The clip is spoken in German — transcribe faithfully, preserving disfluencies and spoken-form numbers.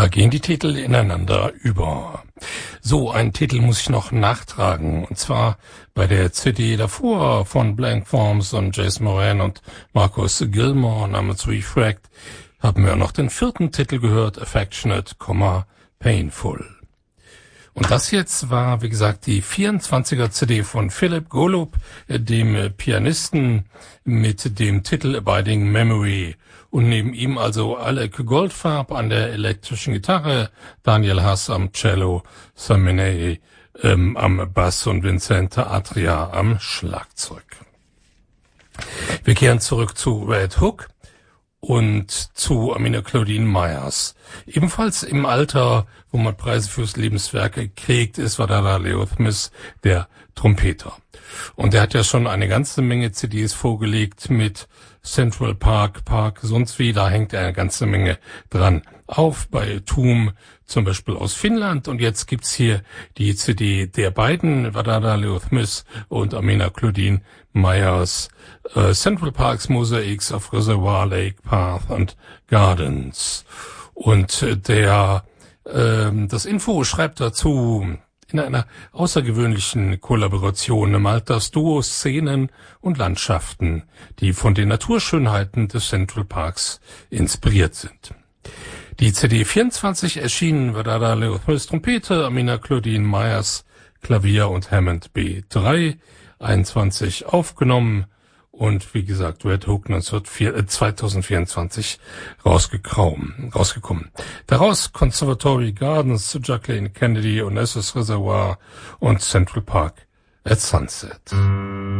Da gehen die Titel ineinander über. So, einen Titel muss ich noch nachtragen, und zwar bei der C D davor von Blank Forms und Jason Moran und Marcus Gilmore namens Refract haben wir noch den vierten Titel gehört, Affectionate, Painful. Und das jetzt war, wie gesagt, die vierundzwanziger C D von Philip Golub, dem Pianisten, mit dem Titel Abiding Memory. Und neben ihm also Alec Goldfarb an der elektrischen Gitarre, Daniel Haas am Cello, Sam Minay ähm, am Bass und Vincente Atria am Schlagzeug. Wir kehren zurück zu Red Hook und zu Amina Claudine Myers. Ebenfalls im Alter, wo man Preise fürs Lebenswerk kriegt, ist Wadada Leo Smith, der Trompeter. Und er hat ja schon eine ganze Menge C Ds vorgelegt mit Central Park, Park, sonst wie, da hängt er eine ganze Menge dran auf, bei Toom zum Beispiel aus Finnland. Und jetzt gibt's hier die C D der beiden, Wadada Leo Smith und Amina Claudine Myers, äh, Central Parks Mosaics of Reservoir Lake Path and Gardens. Und der, äh, das Info schreibt dazu: In einer außergewöhnlichen Kollaboration malt das Duo Szenen und Landschaften, die von den Naturschönheiten des Central Parks inspiriert sind. Die C D vierundzwanzig erschienen Wadada Leo Smith Trompete, Amina Claudine Myers Klavier und Hammond B drei, einundzwanzig aufgenommen und wie gesagt Red Hook zweitausendvierundzwanzig rausgekommen. rausgekommen. Daraus Conservatory Gardens, Jacqueline Kennedy, Onassis Reservoir und Central Park at Sunset.